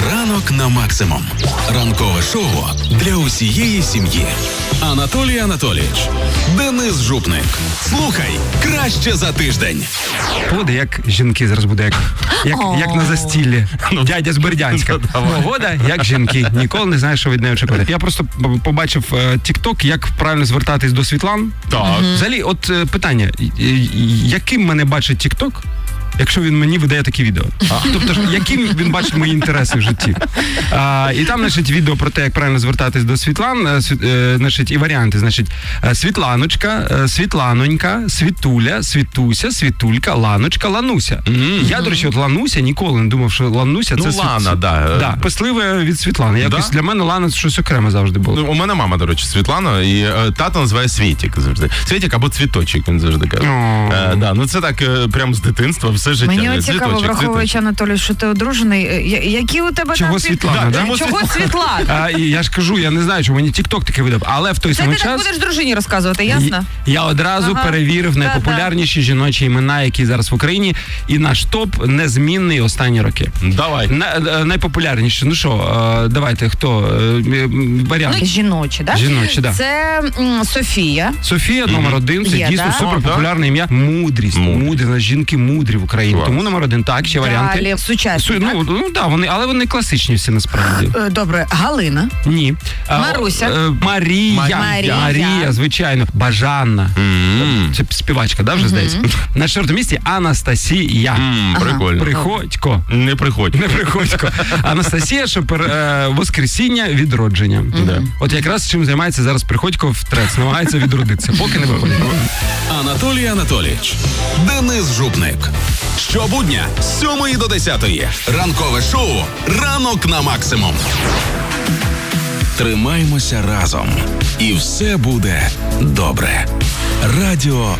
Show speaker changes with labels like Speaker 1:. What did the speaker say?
Speaker 1: Ранок на максимум. Ранкове шоу для усієї сім'ї. Анатолій Анатолійович, Денис Жупник. Слухай краще за тиждень.
Speaker 2: Погода, як жінки зараз буде, як на застіллі. Дядя з Бердянська. Погода, як жінки. Ніколи не знаєш, що від неї очікувати. Я просто побачив TikTok, як правильно звертатись до Світлан.
Speaker 3: Так.
Speaker 2: Взагалі, от питання, яким мене бачить TikTok, якщо він мені видає такі відео? Тобто, яким він бачить мої інтереси в житті? І там, значить, відео про те, як правильно звертатись до Світлан, значить, і варіанти, значить, Світланочка, Світланонька, Світуля, Світуся, Світулька, Ланочка, Лануся. Я, до речі, от Лануся ніколи не думав, що Лануся це
Speaker 3: Лана, да.
Speaker 2: Писливе від Світлани. Якось для мене Лана щось окреме завжди було.
Speaker 3: У мене мама, до речі, Світлана, і тато називає Світік завжди. Світік або Цвіточок, він завжди каже. Це так прямо з дитинства, все життя.
Speaker 4: Мені цікаво, враховуючи, Анатолій, що ти одружений, які у тебе
Speaker 2: чого
Speaker 4: там...
Speaker 2: Світлана, да?
Speaker 4: Чого Світлана?
Speaker 2: Я ж кажу, я не знаю, чому мені TikTok таке видав, але в той самий час...
Speaker 4: Ти так будеш дружині розказувати, ясно?
Speaker 2: Я одразу перевірив найпопулярніші жіночі імена, які зараз в Україні, і наш топ незмінний останні роки.
Speaker 3: Давай.
Speaker 2: Найпопулярніші, ну що, давайте, хто? Варіанти.
Speaker 4: Жіночі, так?
Speaker 2: Жіночі, так.
Speaker 4: Це Софія.
Speaker 2: Софія, номер 1, це дійсно суперпопулярне ім'я. Мудрість. Мудрість, жінки мудрі в Україні. Тому номер 1, так, ще варіанти.
Speaker 4: Далі, сучасні, так?
Speaker 2: Ну, так, але вони класичні всі, насправді.
Speaker 4: Добре, Галина.
Speaker 2: Ні.
Speaker 4: Маруся.
Speaker 2: Марія, звичайно. Бажанна. Це співачка, да, вже здається? На 4-му місці Анастасія.
Speaker 3: Прикольно.
Speaker 2: Приходько.
Speaker 3: Не Приходько.
Speaker 2: Анастасія, що воскресіння, відродження. От якраз чим займається зараз Приходько в трец, намагається відродитися, поки не виходить.
Speaker 1: Анатолій Анатолійович, Денис Жупник. Щобудня з 7 до 10. Ранкове шоу «Ранок на максимум». Тримаймося разом. І все буде добре. Радіо